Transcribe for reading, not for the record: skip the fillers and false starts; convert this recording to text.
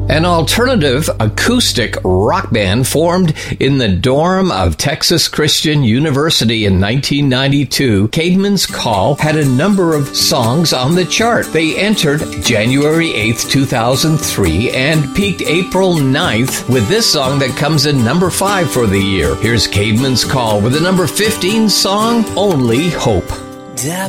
An alternative acoustic rock band formed in the dorm of Texas Christian University in 1992, Caedmon's Call had a number of songs on the chart. They entered January 8th, 2003, and peaked April 9th with this song that comes in number 5 for the year. Here's Caedmon's Call with the number 15 song, Only Hope.